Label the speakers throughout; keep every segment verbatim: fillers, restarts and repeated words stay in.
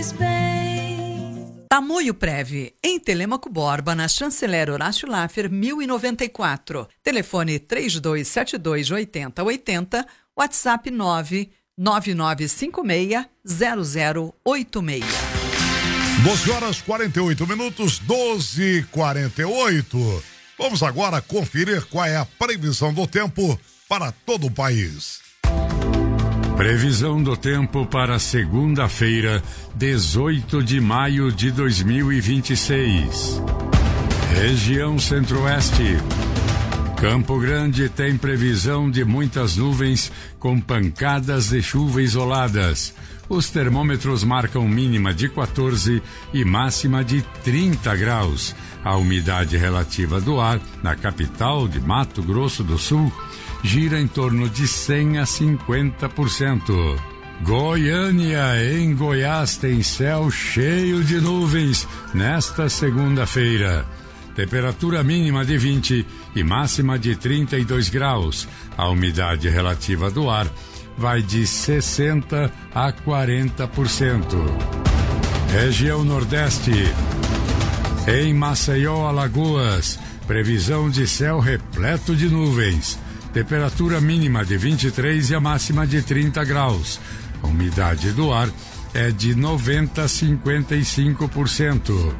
Speaker 1: faz bem.
Speaker 2: Tamoio Prev, em Telêmaco Borba, na Chanceler Horácio Laffer, mil e noventa e quatro. Telefone três dois sete dois, oito zero oito zero, WhatsApp nove nove nove cinco seis zero zero oito seis.
Speaker 3: doze horas e quarenta e oito minutos, doze e quarenta e oito. Vamos agora conferir qual é a previsão do tempo para todo o país.
Speaker 4: Previsão do tempo para segunda-feira, dezoito de maio de dois mil e vinte e seis. Região Centro-Oeste. Campo Grande tem previsão de muitas nuvens com pancadas de chuva isoladas. Os termômetros marcam mínima de quatorze e máxima de trinta graus. A umidade relativa do ar na capital de Mato Grosso do Sul gira em torno de cem a cinquenta por cento. Goiânia, em Goiás, tem céu cheio de nuvens nesta segunda-feira. Temperatura mínima de vinte e máxima de trinta e dois graus. A umidade relativa do ar vai de sessenta a quarenta por cento. Região Nordeste. Em Maceió, Alagoas, previsão de céu repleto de nuvens. Temperatura mínima de vinte e três e a máxima de trinta graus. A umidade do ar é de noventa a cinquenta e cinco por cento.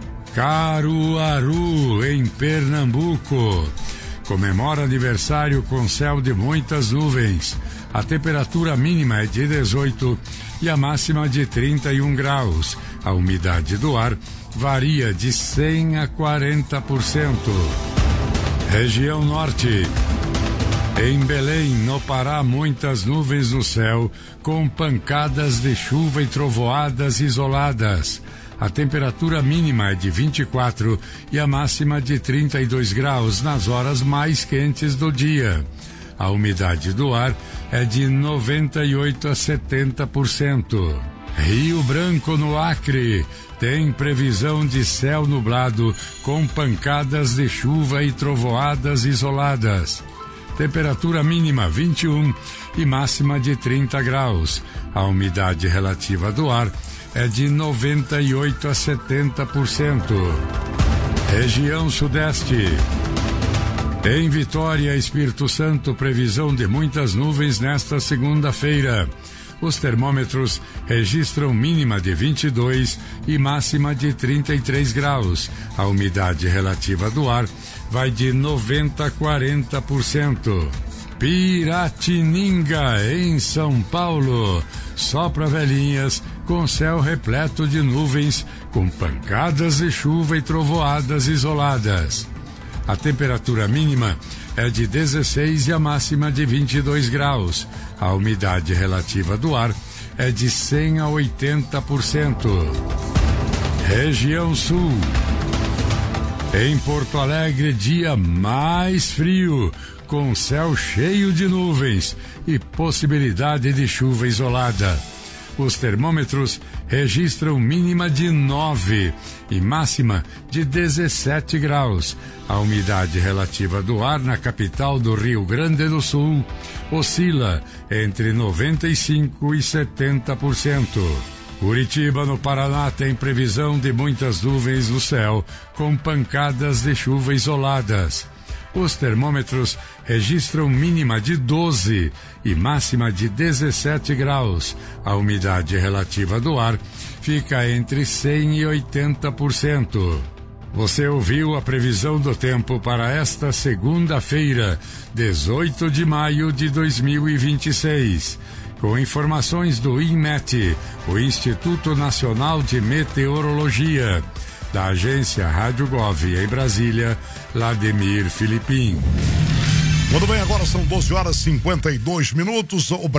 Speaker 4: Caruaru, em Pernambuco, comemora aniversário com céu de muitas nuvens. A temperatura mínima é de dezoito e a máxima de trinta e um graus. A umidade do ar varia de cem a quarenta por cento. Região Norte. Em Belém, no Pará, muitas nuvens no céu, com pancadas de chuva e trovoadas isoladas. A temperatura mínima é de vinte e quatro e a máxima de trinta e dois graus nas horas mais quentes do dia. A umidade do ar é de noventa e oito a setenta por cento. Rio Branco, no Acre, tem previsão de céu nublado com pancadas de chuva e trovoadas isoladas. Temperatura mínima vinte e um e máxima de trinta graus. A umidade relativa do ar é de noventa e oito a setenta por cento. Região Sudeste. Em Vitória, Espírito Santo, previsão de muitas nuvens nesta segunda-feira. Os termômetros registram mínima de vinte e dois e máxima de trinta e três graus. A umidade relativa do ar vai de noventa a quarenta por cento. Piratininga, em São Paulo, sopra velhinhas com céu repleto de nuvens, com pancadas de chuva e trovoadas isoladas. A temperatura mínima é de dezesseis e a máxima de vinte e dois graus. A umidade relativa do ar é de cem a oitenta por cento. Região Sul. Em Porto Alegre, dia mais frio, com céu cheio de nuvens e possibilidade de chuva isolada. Os termômetros registram mínima de nove e máxima de dezessete graus. A umidade relativa do ar na capital do Rio Grande do Sul oscila entre noventa e cinco e setenta por cento. Curitiba, no Paraná, tem previsão de muitas nuvens no céu, com pancadas de chuva isoladas. Os termômetros registram mínima de doze e máxima de dezessete graus. A umidade relativa do ar fica entre cem e oitenta por cento. Você ouviu a previsão do tempo para esta segunda-feira, dezoito de maio de dois mil e vinte e seis. Com informações do INMET, o Instituto Nacional de Meteorologia. Da agência Rádio Gov em Brasília, Vladimir Filipim.
Speaker 3: Muito bem, agora são doze horas e cinquenta e dois minutos.